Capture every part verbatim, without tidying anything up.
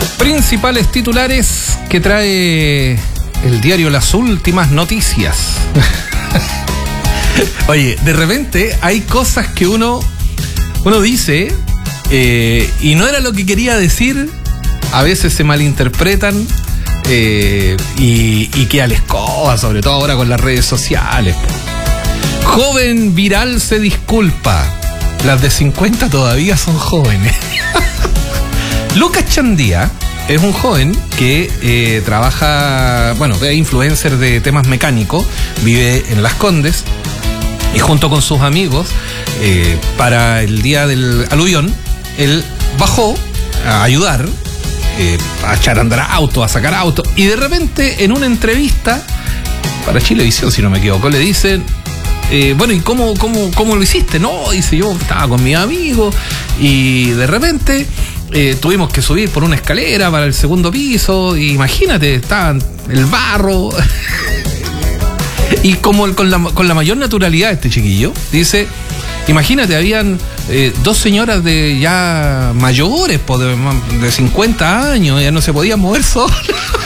Principales titulares que trae el diario Las Últimas Noticias. Oye, de repente hay cosas que uno, uno dice eh, y no era lo que quería decir, a veces se malinterpretan eh, y, y queda la escoba, sobre todo ahora con las redes sociales. Joven viral se disculpa. Las de cincuenta todavía son jóvenes. Lucas Chandía es un joven que eh, trabaja, bueno, es influencer de temas mecánicos, vive en Las Condes y junto con sus amigos, eh, para el día del aluvión, él bajó a ayudar, eh, a echar a andar autos, a sacar autos, y de repente en una entrevista para Chilevisión, si no me equivoco, le dicen, eh, bueno, ¿y cómo, cómo, cómo lo hiciste? No, dice, yo estaba con mis amigos y de repente Eh, tuvimos que subir por una escalera para el segundo piso. Imagínate, estaba el barro. Y como el, con, la, con la mayor naturalidad este chiquillo, dice, imagínate, habían eh, dos señoras de ya mayores, de, de cincuenta años, ya no se podían mover solas.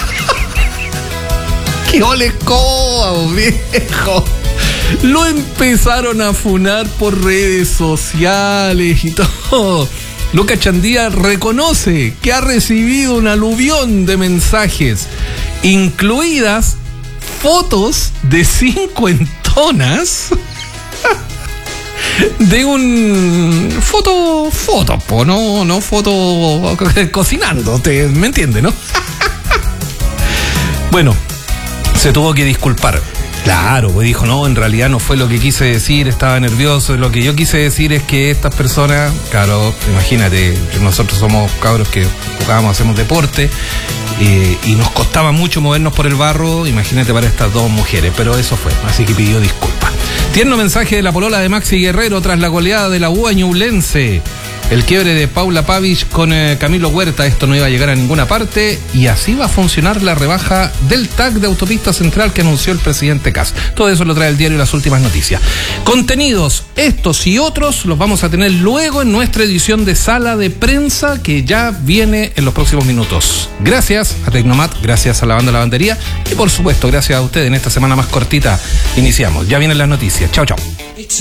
¡Qué olescoba, viejo! Lo empezaron a funar por redes sociales y todo. Lucas Chandía reconoce que ha recibido un aluvión de mensajes, incluidas fotos de cincuentonas de un foto, foto, po, no, no foto cocinando, te, ¿me entiendes, no? Bueno, se tuvo que disculpar. Claro, pues dijo, no, en realidad no fue lo que quise decir, estaba nervioso. Lo que yo quise decir es que estas personas, claro, imagínate, nosotros somos cabros que jugábamos, hacemos deporte, eh, y nos costaba mucho movernos por el barro, imagínate para estas dos mujeres, pero eso fue, así que pidió disculpas. Tierno mensaje de la polola de Maxi Guerrero tras la goleada de la U A Ñublense. El quiebre de Paula Pavich con eh, Camilo Huerta, esto no iba a llegar a ninguna parte y así va a funcionar la rebaja del T A C de Autopista Central que anunció el presidente Kast. Todo eso lo trae el diario Las Últimas Noticias. Contenidos, estos y otros los vamos a tener luego en nuestra edición de Sala de Prensa que ya viene en los próximos minutos. Gracias a Tecnomat, gracias a la banda Lavandería y por supuesto gracias a ustedes en esta semana más cortita. Iniciamos, ya vienen las noticias. Chao, chao.